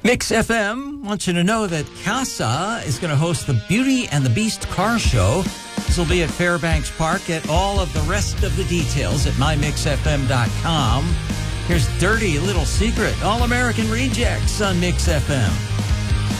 Mix FM wants you to know that CASA is going to host the Beauty and the Beast car show. This will be at Fairbanks Park. Get all of the rest of the details at mymixfm.com. Here's Dirty Little Secret, All American Rejects on Mix FM.